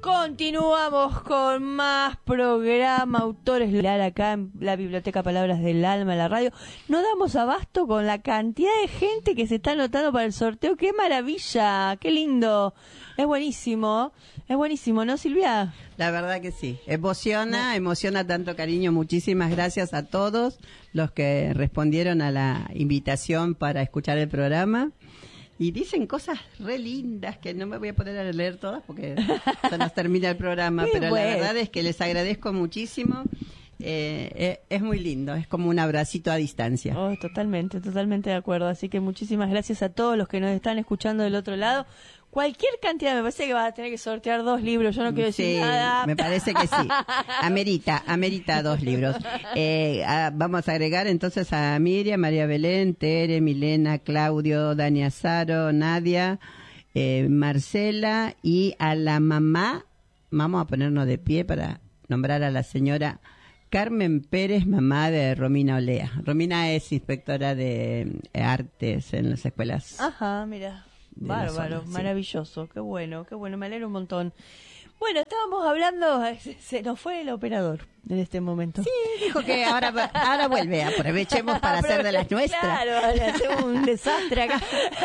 Continuamos con más programa Autores acá en la Biblioteca Palabras del Alma, la radio. No damos abasto con la cantidad de gente que se está anotando para el sorteo. ¡Qué maravilla! ¡Qué lindo! Es buenísimo, ¿no, Silvia? La verdad que sí. Emociona tanto, cariño. Muchísimas gracias a todos los que respondieron a la invitación para escuchar el programa. Y dicen cosas re lindas que no me voy a poder a leer todas porque se nos termina el programa, pero bueno, la verdad es que les agradezco muchísimo. Es muy lindo, es como un abracito a distancia. Oh, totalmente de acuerdo. Así que muchísimas gracias a todos los que nos están escuchando del otro lado. Cualquier cantidad, me parece que vas a tener que sortear 2 libros, yo no quiero decir nada. Me parece que sí. Amerita 2 libros. Vamos a agregar entonces a Miriam, María Belén, Tere, Milena, Claudio, Dani Azaro, Nadia, Marcela y a la mamá. Vamos a ponernos de pie para nombrar a la señora Carmen Pérez, mamá de Romina Olea. Romina es inspectora de artes en las escuelas. Ajá, mira. Bárbaro, zona, maravilloso, sí. Qué bueno, me alegro un montón. Bueno, estábamos hablando, se nos fue el operador en este momento. Sí, dijo que ahora vuelve, aprovechemos para hacer de las nuestras. Claro, hacemos un desastre acá.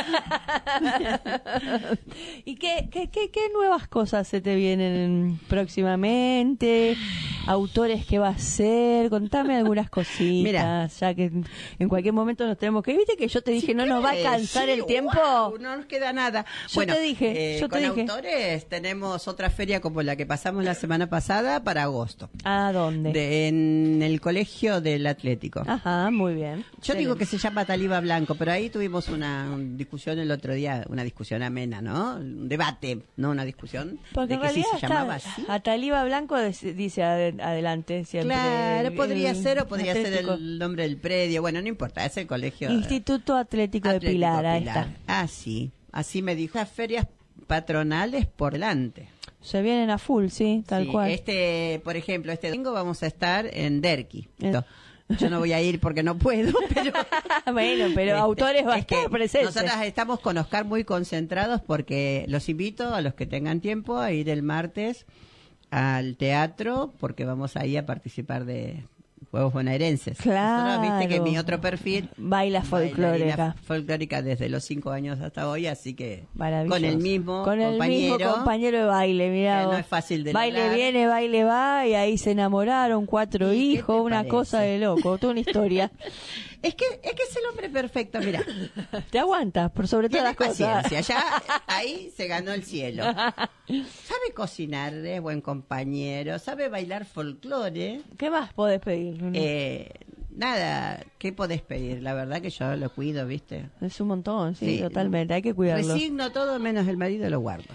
¿Y qué nuevas cosas se te vienen próximamente? ¿Autores que va a ser? Contame algunas cositas. Mira, ya que en cualquier momento nos tenemos que ir. ¿Viste que yo te dije, no nos va a alcanzar el tiempo? Wow, no nos queda nada. Yo te dije. Autores tenemos otra feria como la que pasamos la semana pasada para agosto. ¿A dónde? En el Colegio del Atlético. Ajá, muy bien. Yo digo que se llama Taliba Blanco, pero ahí tuvimos una discusión el otro día, una discusión amena, ¿no? Un debate, no una discusión. Porque en realidad sí se llamaba así. A Taliba Blanco dice adelante siempre. Claro, podría ser o podría ser el nombre del predio. Bueno, no importa, es el colegio. Instituto Atlético de Pilar, ahí está. Ah, sí, así me dijo. Las ferias patronales por delante. Se vienen a full, sí, tal cual. Por ejemplo, este domingo vamos a estar en Derqui. Yo no voy a ir porque no puedo, pero... Bueno, pero autores va a estar presentes. Nosotras estamos con Oscar muy concentrados porque los invito a los que tengan tiempo a ir el martes al teatro porque vamos ahí a participar de Juegos Bonaerenses. Claro. Nosotros, viste que mi otro perfil baila folclórica desde los 5 años hasta hoy, así que con el mismo compañero de baile, mirá, no es fácil de baile lograr. Viene, baile va, y ahí se enamoraron 4 hijos, una parece? Cosa de loco, toda una historia. Es que es el hombre perfecto, mira. Te aguantas, por sobre todas las cosas. Paciencia, ya ahí se ganó el cielo. Sabe cocinar, es buen compañero, sabe bailar folclore. ¿Qué más podés pedir? Nada, ¿qué podés pedir? La verdad que yo lo cuido, ¿viste? Es un montón, sí, totalmente, hay que cuidarlo. Resigno todo menos el marido, lo guardo.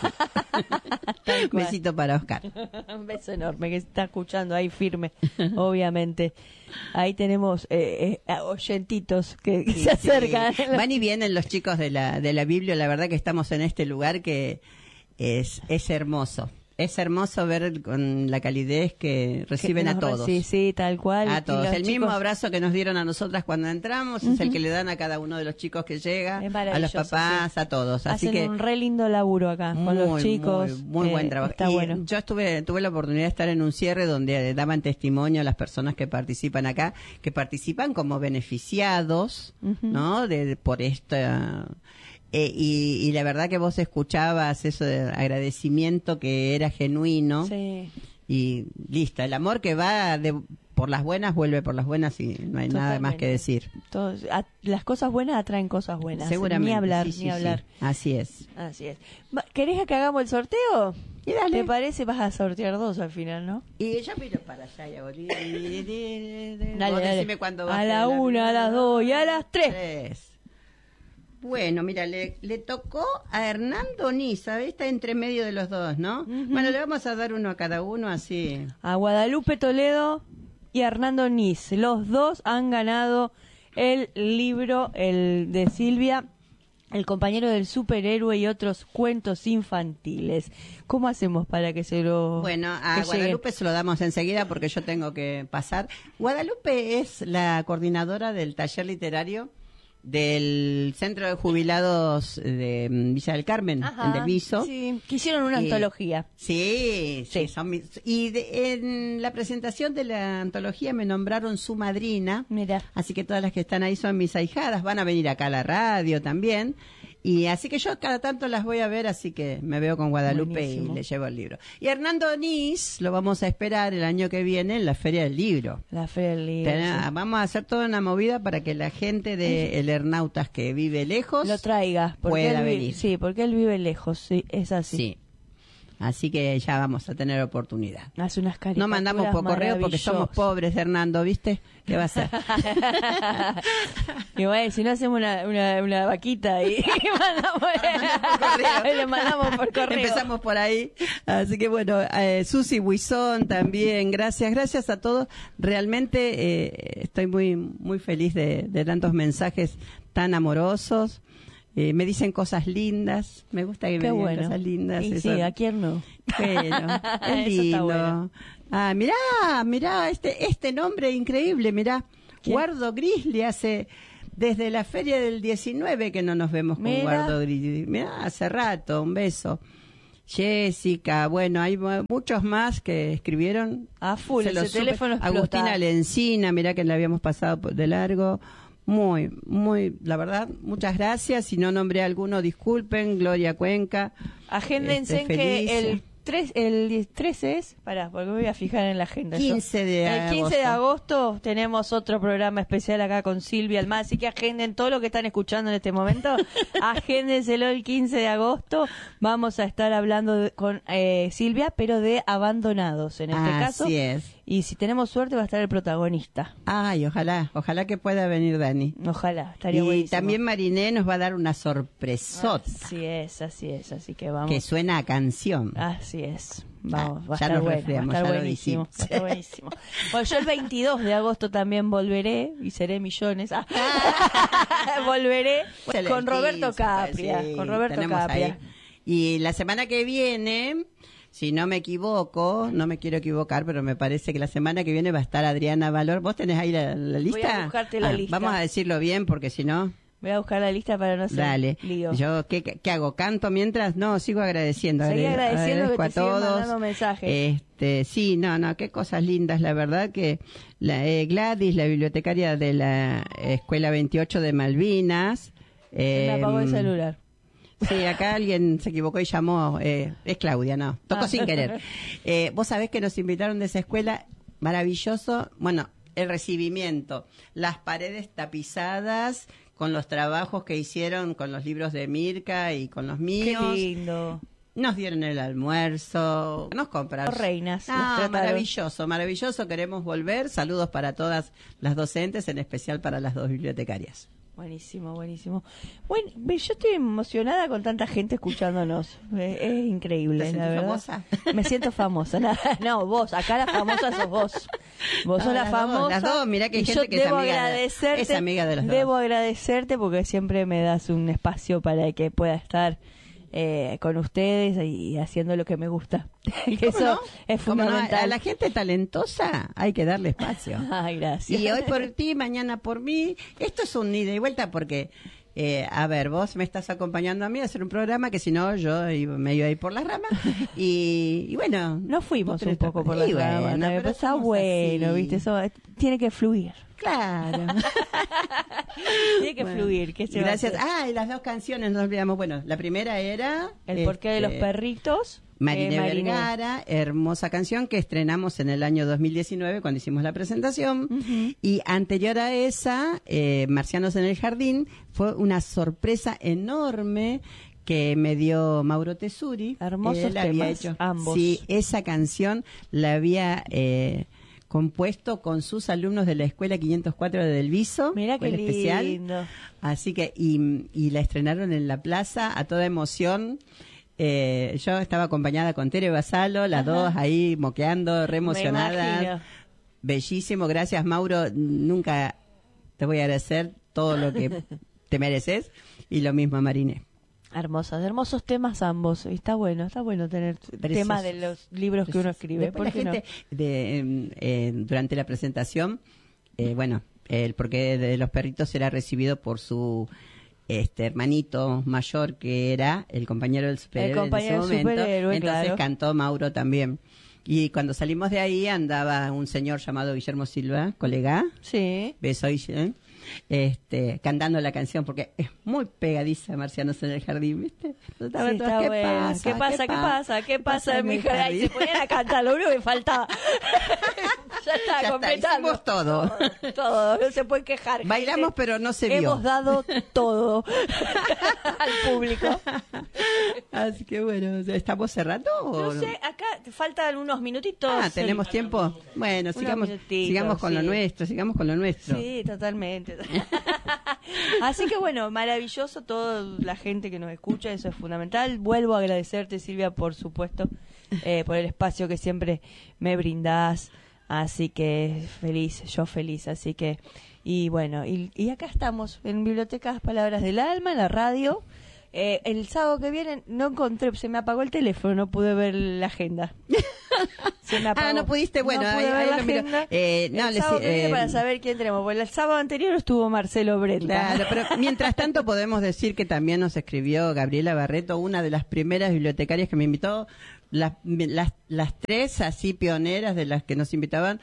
Besito para Oscar. Un beso enorme que está escuchando ahí firme, obviamente. Ahí tenemos oyentitos que se acercan. Sí. Van y vienen los chicos de la Biblia, la verdad que estamos en este lugar que es hermoso. Es hermoso ver con la calidez que reciben a todos. Sí, tal cual. A todos. El mismo abrazo que nos dieron a nosotras cuando entramos es el que le dan a cada uno de los chicos que llega, a los papás, a todos. Así hacen que un re lindo laburo acá con los chicos. Muy buen trabajo. Está bueno. Yo tuve la oportunidad de estar en un cierre donde daban testimonio a las personas que participan acá, que participan como beneficiados, ¿no? Por esta... y la verdad que vos escuchabas eso de agradecimiento que era genuino. Sí. Y listo, el amor que va por las buenas vuelve por las buenas y no hay nada más que decir. Las cosas buenas atraen cosas buenas. Seguramente. Ni hablar. Sí. Así es. ¿Querés que hagamos el sorteo? Y dale. ¿Te parece? Vas a sortear 2 al final, ¿no? Y ella miro para allá y hago... Dale. Decime cuándo va a la 1, a las 2 y a las 3. Bueno, mira, le tocó a Hernando Niza, está entre medio de los dos, ¿no? Bueno, le vamos a dar uno a cada uno, así. A Guadalupe Toledo y a Hernando Niz. Los dos han ganado el libro, el de Silvia, El compañero del superhéroe y otros cuentos infantiles. ¿Cómo hacemos para que se lo... Bueno, a Guadalupe se lo damos enseguida porque yo tengo que pasar. Guadalupe es la coordinadora del taller literario del Centro de Jubilados de Villa del Carmen, en Del Viso. Sí, que hicieron una antología. Sí. En la presentación de la antología me nombraron su madrina. Mira. Así que todas las que están ahí son mis ahijadas. Van a venir acá a la radio también. Y así que yo cada tanto las voy a ver, así que me veo con Guadalupe. Buenísimo. Y le llevo el libro. Y Hernando Onís lo vamos a esperar el año que viene en la Feria del Libro. La Feria del Libro. Vamos a hacer toda una movida para que la gente de El Hernautas que vive lejos lo traiga. Pueda venir. Sí, porque él vive lejos, sí, es así. Sí. Así que ya vamos a tener oportunidad. Hace unas caricaturas. No mandamos por correo porque somos pobres, Hernando, ¿viste? ¿Qué va a hacer? Y bueno, si no hacemos una vaquita y le mandamos por correo. Empezamos por ahí. Así que bueno, Susi Buizón también, gracias a todos. Realmente estoy muy feliz de tantos mensajes tan amorosos. Me dicen cosas lindas, me gusta que me digan cosas lindas. Y sí, ¿a quién no? Bueno, es lindo. Bueno. Ah, mirá, este nombre increíble, mirá. ¿Quién? Guardo Grizzly hace desde la feria del 19 que no nos vemos con Guardo Grizzly. Mirá, hace rato, un beso. Jessica, bueno, hay muchos más que escribieron. A full, ese teléfono explota. Agustina Lencina, mirá que la habíamos pasado de largo. Muy, la verdad, muchas gracias. Si no nombré a alguno, disculpen. Gloria Cuenca. Agéndense que el 13 es, porque me voy a fijar en la agenda. 15 de agosto. El 15 de agosto tenemos otro programa especial acá con Silvia Almada, así que agenden todo lo que están escuchando en este momento. Agéndenselo el 15 de agosto. Vamos a estar hablando con Silvia, pero de abandonados en este caso. Así es. Y si tenemos suerte va a estar el protagonista. Ay, ojalá que pueda venir Dani. Ojalá, estaría buenísimo. Y también Mariné nos va a dar una sorpresota. Así es, así que vamos. Que suena a canción. Así es. Vamos, va a ya estar nos bueno, refriamos, va a estar ya buenísimo. Va a estar buenísimo. Bueno, yo el 22 de agosto también volveré y seré millones. Volveré con Roberto Capria. Sí, con Roberto Capria. Ahí. Y la semana que viene, si no me equivoco, no me quiero equivocar, pero me parece que la semana que viene va a estar Adriana Valor. ¿Vos tenés ahí la lista? Voy a buscarte la lista. Vamos a decirlo bien porque si no... Voy a buscar la lista para no ser Dale. lío. Yo, ¿qué hago? ¿Canto mientras? No, sigo agradeciendo. Seguí agradeciendo que te a todos. siguen mandando mensajes. Sí, qué cosas lindas. La verdad que Gladys, la bibliotecaria de la Escuela 28 de Malvinas. Se me apagó el celular. Sí, acá alguien se equivocó y llamó. Es Claudia, no. Tocó sin querer. Vos sabés que nos invitaron de esa escuela. Maravilloso. Bueno, el recibimiento. Las paredes tapizadas con los trabajos que hicieron con los libros de Mirka y con los míos. Qué lindo. Nos dieron el almuerzo, nos compraron. Reinas. Maravilloso. Queremos volver. Saludos para todas las docentes, en especial para las dos bibliotecarias. Buenísimo. Bueno, yo estoy emocionada con tanta gente escuchándonos. Es increíble, ¿Te la verdad. famosa? Me siento famosa. No, vos. Acá la famosa sos vos. Vos sos la famosa. Las dos, mirá que hay gente que es amiga de las dos. Debo agradecerte porque siempre me das un espacio para que pueda estar con ustedes y haciendo lo que me gusta. Eso es fundamental. A la gente talentosa hay que darle espacio. Ay, gracias. Y hoy por ti, mañana por mí. Esto es un ida y vuelta porque, a ver, vos me estás acompañando a mí a hacer un programa que si no yo me iba a ir por las ramas. Y bueno. Nos fuimos un poco por las ramas. Pero está bueno, así. ¿Viste? Eso tiene que fluir. Claro. Tiene que fluir. ¿Qué se gracias. Y las dos canciones, nos olvidamos. Bueno, la primera era... El porqué de los perritos. Mariné Vergara, hermosa canción que estrenamos en el año 2019 cuando hicimos la presentación. Uh-huh. Y anterior a esa, Marcianos en el Jardín, fue una sorpresa enorme que me dio Mauro Tesuri. Hermosos temas, ambos. Sí, esa canción la había... compuesto con sus alumnos de la Escuela 504 de Del Viso. Mira qué lindo. Especial. Así que, y la estrenaron en la plaza a toda emoción. Yo estaba acompañada con Tere Basalo, las dos ahí moqueando, re emocionadas. Bellísimo, gracias Mauro. Nunca te voy a agradecer todo lo que te mereces. Y lo mismo a Mariné. Hermosos temas ambos. Está bueno tener temas de los libros que uno escribe. Después la gente durante la presentación, porque de los perritos era recibido por su hermanito mayor, que era el compañero del superhéroe en ese momento. Entonces claro, cantó Mauro también. Y cuando salimos de ahí andaba un señor llamado Guillermo Silva, colega. Sí. Beso, cantando la canción, porque es muy pegadiza Marcianos en el jardín, ¿viste? Sí, ¿Qué pasa en mi jardín? Y se ponían a cantar, lo único que faltaba. Ya está, completando. Hicimos todo. Todo, no se puede quejar. Bailamos, pero no se vio. Hemos dado todo al público. Así que bueno, ¿estamos cerrando? No sé, acá faltan unos minutitos. ¿tenemos tiempo? Bueno, sigamos con lo nuestro, Sí, totalmente. Así que bueno, maravilloso toda la gente que nos escucha, eso es fundamental. Vuelvo a agradecerte, Silvia, por supuesto, por el espacio que siempre me brindás. Así que yo feliz, así que, y bueno, y acá estamos en Bibliotecas Palabras del Alma, en la radio. El sábado que viene no encontré, se me apagó el teléfono, no pude ver la agenda. Se me apagó. No pudiste, bueno, no pude ver la agenda. El sábado que viene para saber quién tenemos. Bueno, el sábado anterior estuvo Marcelo Brenta. Claro, pero mientras tanto podemos decir que también nos escribió Gabriela Barreto, una de las primeras bibliotecarias que me invitó. Las tres así pioneras de las que nos invitaban,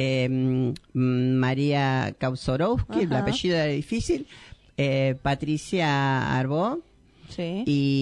María Kausorowski, el apellido era difícil, Patricia Arbó, sí,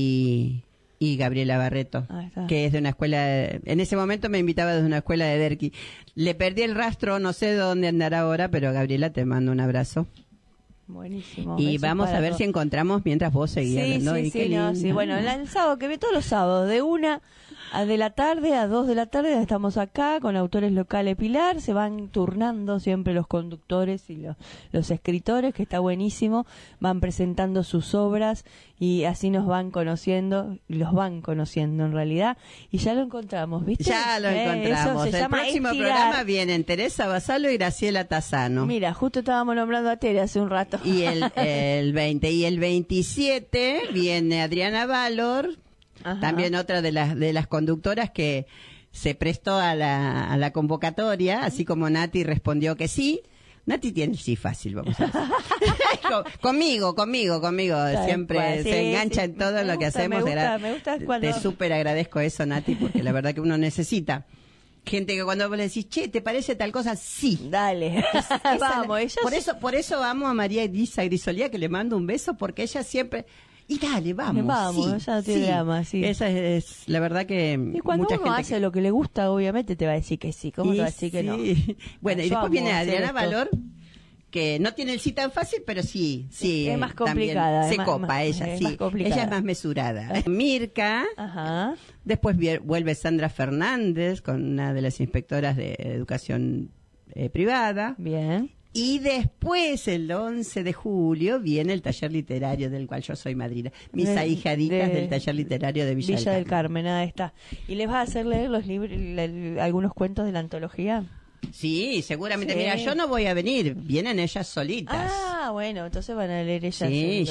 y Gabriela Barreto, que es de una escuela, en ese momento me invitaba desde una escuela de Derqui. Le perdí el rastro, no sé dónde andará ahora, pero Gabriela, te mando un abrazo. Buenísimo. Y vamos a ver si encontramos mientras vos seguías. Sí, bueno, el sábado que ve, todos los sábados, de 1 de la tarde a 2 de la tarde, estamos acá con Autores Locales Pilar, se van turnando siempre los conductores y los escritores, que está buenísimo, van presentando sus obras y así nos van conociendo, los van conociendo en realidad, y ya lo encontramos, ¿viste? Ya lo encontramos. El próximo programa vienen Teresa Basalo y Graciela Tazano. Mira, justo estábamos nombrando a Tere hace un rato. Y el 20 y el 27 viene Adriana Valor. Ajá. También otra de las conductoras que se prestó a la convocatoria, así como Nati respondió que sí. Nati tiene sí fácil, vamos a decir. conmigo, siempre se engancha en todo lo que hacemos. Me gusta cuando... Te súper agradezco eso, Nati, porque la verdad que uno necesita gente que cuando vos le decís, che, ¿te parece tal cosa? Sí. Dale. Vamos, ella por eso amo a María Elisa Grisolía, que le mando un beso, porque ella siempre... Y dale, vamos, ella no tiene drama, sí. Esa es la verdad que y cuando mucha uno gente hace lo que le gusta, obviamente te va a decir que sí. ¿Cómo te va a decir que no? Bueno, y después viene Adriana Valor, que no tiene el sí tan fácil, pero sí. Es más complicada. Se copa ella, sí. Ella es más mesurada. Mirka. Ajá. Después vuelve Sandra Fernández, con una de las inspectoras de educación privada. Bien. Y después, el 11 de julio, viene el taller literario del cual yo soy madrina. Mis ahijaditas del taller literario de Villa del Carmen. Ahí está. ¿Y les vas a hacer leer los libros, algunos cuentos de la antología? Sí, seguramente. Sí. Mira, yo no voy a venir, vienen ellas solitas. Ah, bueno, entonces van a leer ellas. Sí,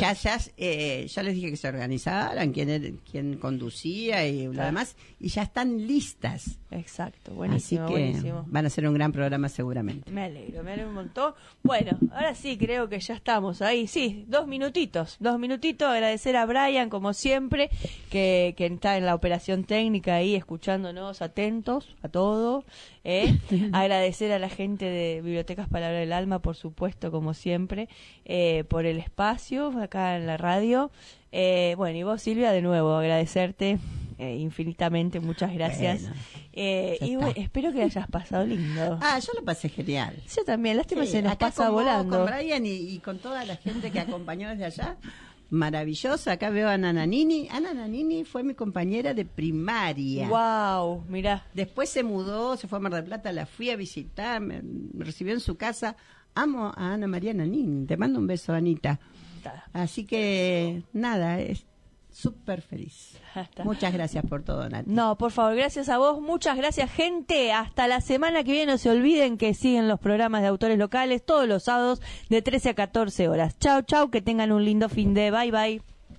ya les dije que se organizaran, quién conducía y lo demás, y ya están listas. Exacto, buenísimo. Así que buenísimo. Van a ser un gran programa seguramente. Me alegro un montón. Bueno, ahora sí creo que ya estamos ahí. Sí, 2 minutitos. Agradecer a Brian, como siempre, que está en la operación técnica ahí, escuchándonos, atentos a todo. Agradecer a la gente de Bibliotecas Palabra del Alma, por supuesto, como siempre, por el espacio acá en la radio. Bueno, y vos, Silvia, de nuevo, agradecerte infinitamente, muchas gracias. Bueno, espero que hayas pasado lindo. Yo lo pasé genial. Yo también, lástima se nos acá pasa volando. Con Brian y con toda la gente que acompañó desde allá. Maravillosa. Acá veo a Nananini. Nananini fue mi compañera de primaria. Wow, mirá. Después se mudó, se fue a Mar del Plata, la fui a visitar, me recibió en su casa. Amo a Ana María Nanini. Te mando un beso, Anita. Así que, nada, es súper feliz. Muchas gracias por todo, Nati. No, por favor, gracias a vos. Muchas gracias, gente. Hasta la semana que viene. No se olviden que siguen los programas de autores locales todos los sábados de 13 a 14 horas. Chau, chau. Que tengan un lindo fin de. Bye, bye.